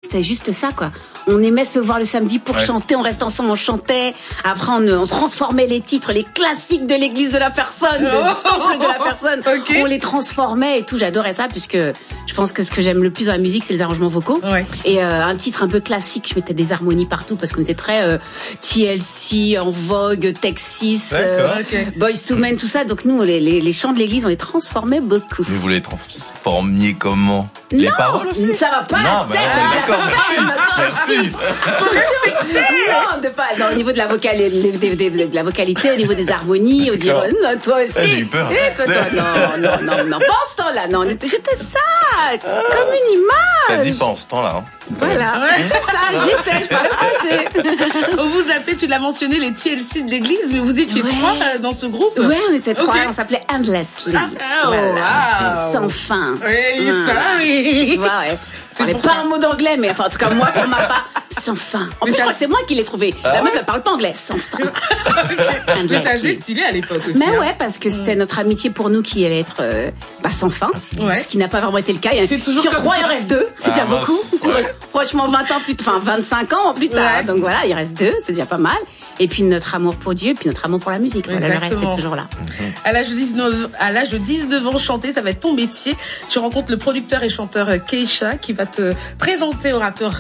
c'était juste ça, quoi. On aimait se voir le samedi pour chanter, on restait ensemble, on chantait. Après, on transformait les titres, les classiques de l'église de la personne, du temple de la personne. On les transformait et tout. J'adorais ça puisque je pense que ce que j'aime le plus dans la musique, c'est les arrangements vocaux. Et un titre un peu classique, je mettais des harmonies partout parce qu'on était très TLC, En Vogue, Texas, Boyz II Men, tout ça. Donc nous, les chants de l'église, on les transformait beaucoup. Mais vous les transformiez comment? Les paroles aussi? Ça va pas la tête. Merci. Non, au niveau de la vocalité, au niveau des harmonies, au dire toi aussi. J'ai eu peur. Toi, non, pas en ce temps-là, non, j'étais sage, comme une image. T'as dit pas en ce temps-là, hein. Voilà, c'est ça, je parlais français. On vous appelait, tu l'as mentionné, les TLC de l'église, mais vous étiez 3 dans ce groupe? Ouais, on était 3, on s'appelait Endlessly. Sans fin. Oui, sorry. Tu vois, ouais. C'est pas un mot d'anglais, mais enfin, en tout cas, moi, pour ma part, sans fin. En plus, je crois que c'est moi qui l'ai trouvé. La meuf, elle parle pas anglais, sans fin. Mais ça faisait stylé à l'époque aussi. Mais ouais, parce que c'était notre amitié pour nous qui allait être sans fin. Ce qui n'a pas vraiment été le cas. Sur 3, il en reste 2. C'est déjà beaucoup. Franchement, 20 ans plus tard, 25 ans plus tard. Donc voilà, il reste 2. C'est déjà pas mal. Et puis notre amour pour Dieu, puis notre amour pour la musique. Voilà, le reste est toujours là. À l'âge de 19 ans, chanter, ça va être ton métier. Tu rencontres le producteur et chanteur Keisha qui va te présenter au rappeur